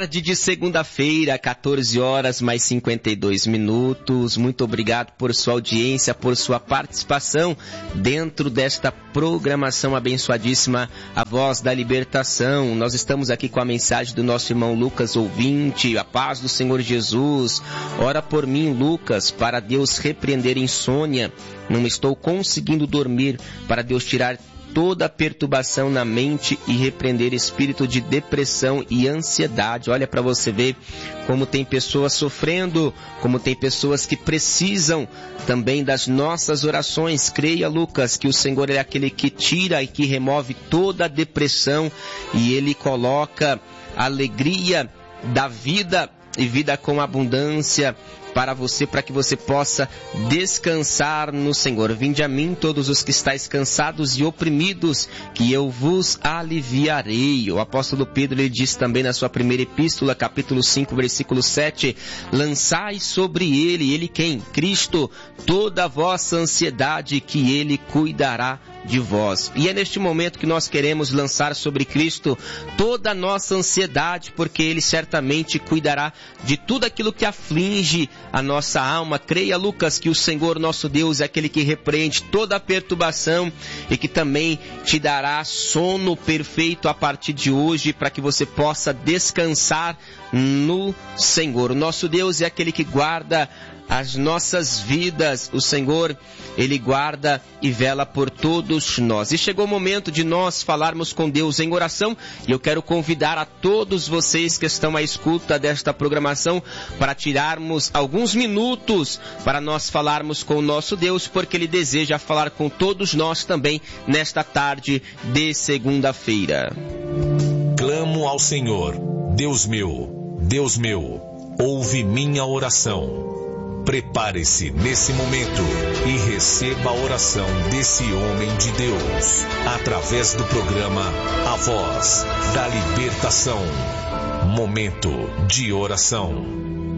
tarde de segunda-feira, 14 horas mais 52 minutos. Muito obrigado por sua audiência, por sua participação dentro desta programação abençoadíssima, A Voz da Libertação. Nós estamos aqui com a mensagem do nosso irmão Lucas, ouvinte. A paz do Senhor Jesus. Ora por mim, Lucas, para Deus repreender insônia. Não estou conseguindo dormir, para Deus tirar toda perturbação na mente e repreender espírito de depressão e ansiedade. Olha para você ver como tem pessoas sofrendo, como tem pessoas que precisam também das nossas orações. Creia, Lucas, que o Senhor é aquele que tira e que remove toda a depressão e Ele coloca alegria da vida e vida com abundância para você, para que você possa descansar no Senhor. Vinde a mim todos os que estáis cansados e oprimidos, que eu vos aliviarei. O apóstolo Pedro, ele diz também na sua primeira epístola, capítulo 5, versículo 7, lançai sobre ele quem? Cristo, toda a vossa ansiedade, que ele cuidará de vós. E é neste momento que nós queremos lançar sobre Cristo toda a nossa ansiedade, porque Ele certamente cuidará de tudo aquilo que aflige a nossa alma. Creia, Lucas, que o Senhor nosso Deus é aquele que repreende toda a perturbação e que também te dará sono perfeito a partir de hoje, para que você possa descansar no Senhor. O nosso Deus é aquele que guarda as nossas vidas. O Senhor, Ele guarda e vela por todos nós. E chegou o momento de nós falarmos com Deus em oração, e eu quero convidar a todos vocês que estão à escuta desta programação para tirarmos alguns minutos para nós falarmos com o nosso Deus, porque Ele deseja falar com todos nós também nesta tarde de segunda-feira. Clamo ao Senhor, Deus meu, ouve minha oração. Prepare-se nesse momento e receba a oração desse homem de Deus, através do programa A Voz da Libertação. Momento de oração.